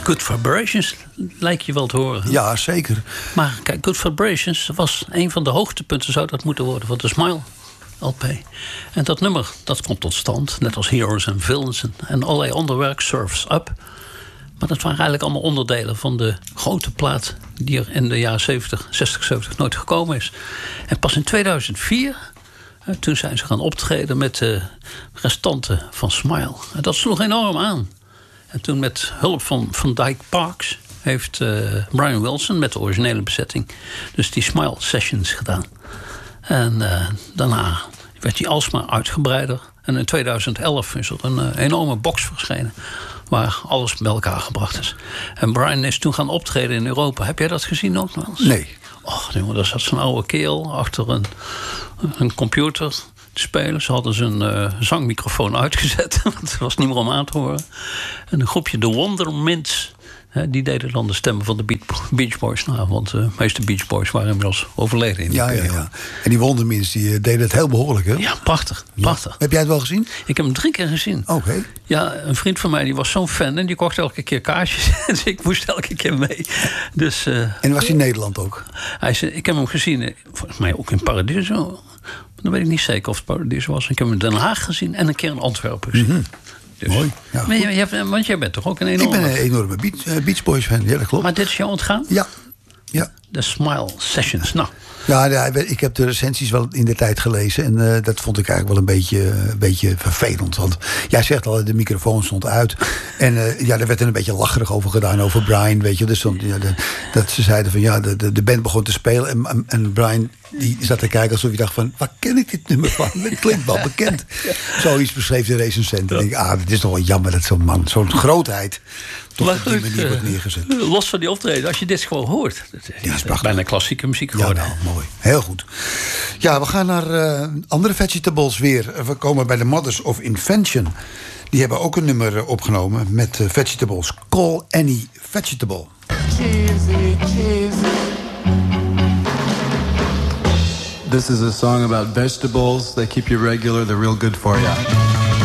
Good Vibrations lijkt je wel te horen. Ja, zeker. Maar kijk, Good Vibrations was een van de hoogtepunten, zou dat moeten worden, van de Smile LP. En dat nummer, dat komt tot stand, net als Heroes and Villains en allerlei ander werk, Surf's Up. Maar dat waren eigenlijk allemaal onderdelen van de grote plaat die er in de jaren 60, 70 nooit gekomen is. En pas in 2004, toen zijn ze gaan optreden met de restanten van Smile. En dat sloeg enorm aan. En toen met hulp van Dyke Parks heeft Brian Wilson met de originele bezetting dus die Smile Sessions gedaan. En daarna werd die alsmaar uitgebreider. En in 2011 is er een enorme box verschenen waar alles bij elkaar gebracht is. En Brian is toen gaan optreden in Europa. Heb jij dat gezien ook nog eens? Nee. Och, jongen, daar zat zo'n oude kerel achter een computer te spelen. Ze hadden zijn zangmicrofoon uitgezet. Want het was niet meer om aan te horen. En een groepje The Wondermints, die deden dan de stemmen van de Beach Boys na. Want de meeste Beach Boys waren inmiddels overleden in die periode. Ja. En die Wondermints die deden het heel behoorlijk, hè? Ja, prachtig. Prachtig. Heb jij het wel gezien? Ik heb hem 3 keer gezien. Oké. Ja, een vriend van mij die was zo'n fan en die kocht elke keer kaartjes. Dus ik moest elke keer mee. Dus, en was hij in Nederland ook? Ik heb hem gezien, volgens mij ook in Paradiso. Dan weet ik niet zeker of het Paradiso was. Ik heb hem in Den Haag gezien en een keer in Antwerpen gezien. Mm-hmm. Dus, mooi. Ja, want jij bent toch ook een enorme... Ik ben een enorme Beach Boys fan, ja, dat klopt. Maar dit is jou ontgaan? Ja. De Smile Sessions, nou... Ja, ik heb de recensies wel in de tijd gelezen. En dat vond ik eigenlijk wel een beetje vervelend. Want jij zegt al, de microfoon stond uit. En er werd er een beetje lacherig over gedaan, over Brian. Weet je, dus dat ze zeiden van ja, de band begon te spelen. En Brian die zat te kijken alsof je dacht van, waar ken ik dit nummer van? Het klinkt wel bekend. Zoiets beschreef de recensent. En ik denk, het is toch wel jammer dat zo'n man, zo'n grootheid, toch op die manier wordt neergezet. Los van die optreden, als je dit gewoon hoort. Het is bijna klassieke muziek geworden. Ja, nou, mooi. Heel goed. Ja, we gaan naar andere Vegetables weer. We komen bij de Mothers of Invention. Die hebben ook een nummer opgenomen met Vegetables. Call Any Vegetable. Cheesy. This is a song about vegetables. They keep you regular. They're real good for you.